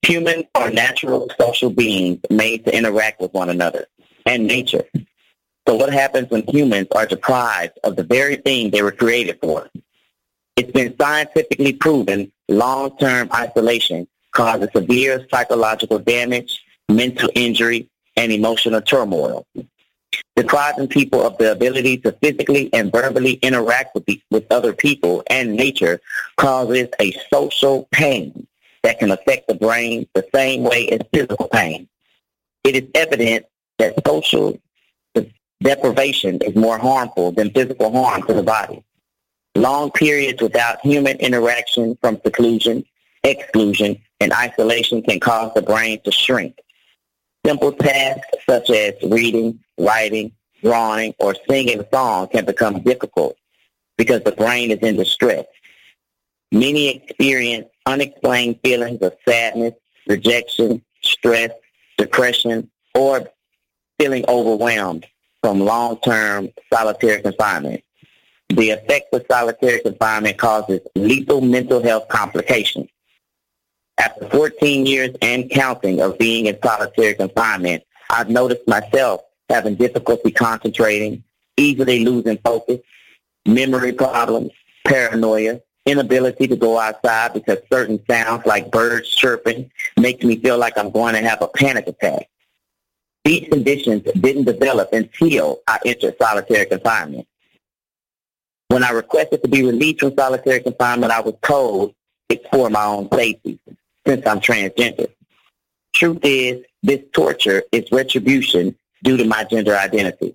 Humans are natural social beings made to interact with one another and nature. So what happens when humans are deprived of the very thing they were created for? It's been scientifically proven long-term isolation causes severe psychological damage, mental injury, and emotional turmoil. Depriving people of the ability to physically and verbally interact with other people and nature causes a social pain that can affect the brain the same way as physical pain. It is evident that social deprivation is more harmful than physical harm to the body. Long periods without human interaction from seclusion, exclusion, and isolation can cause the brain to shrink. Simple tasks such as reading, writing, drawing, or singing a song can become difficult because the brain is in distress. Many experience unexplained feelings of sadness, rejection, stress, depression, or feeling overwhelmed from long-term solitary confinement. The effect of solitary confinement causes lethal mental health complications. After 14 years and counting of being in solitary confinement, I've noticed myself having difficulty concentrating, easily losing focus, memory problems, paranoia, inability to go outside because certain sounds like birds chirping make me feel like I'm going to have a panic attack. These conditions didn't develop until I entered solitary confinement. When I requested to be released from solitary confinement, I was told it's for my own safety, since I'm transgender. Truth is, this torture is retribution due to my gender identity.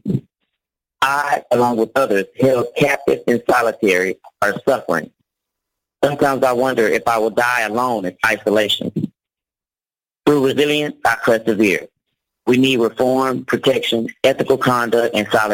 I, along with others, held captive in solitary, are suffering. Sometimes I wonder if I will die alone in isolation. Through resilience, I persevere. We need reform, protection, ethical conduct, and solidarity.